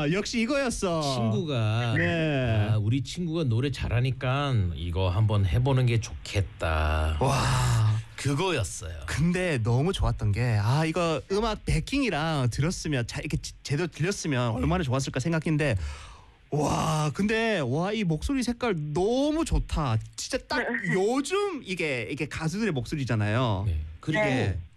역시 이거였어. 친구가 네. 우리 친구가 노래 잘하니까 이거 한번 해보는 게 좋겠다. 와. 그거였어요. 근데 너무 좋았던 게 이거 음악 베킹이랑 들었으면 이렇게 제대로 들렸으면 얼마나 좋았을까 생각했는데 와 근데 이 목소리 색깔 너무 좋다. 진짜 딱 요즘 이게 가수들의 목소리잖아요. 네. 그리고 네.